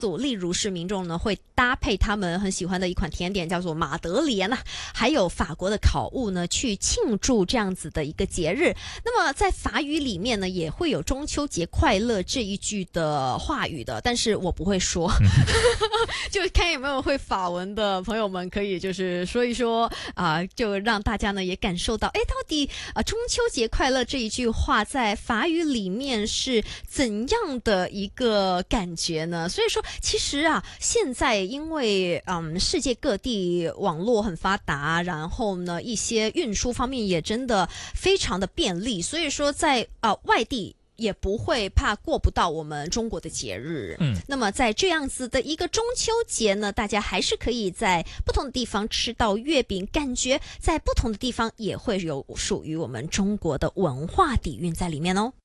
例如是民众呢会搭配他们很喜欢的一款甜点叫做马德莲啊，还有法国的烤物呢，去庆祝这样子的一个节日。那么在法语里面呢，也会有中秋节快乐这一句的话语的，但是我不会说，就看有没有会法文的朋友们可以就是说一说就让大家呢也感受到，到底中秋节快乐这一句话在法语里面是怎样的一个感觉呢？所以说其实现在因为世界各地网络很发达，然后呢一些运输方面也真的非常的便利，所以说在外地也不会怕过不到我们中国的节日。那么在这样子的一个中秋节呢，大家还是可以在不同的地方吃到月饼，感觉在不同的地方也会有属于我们中国的文化底蕴在里面哦。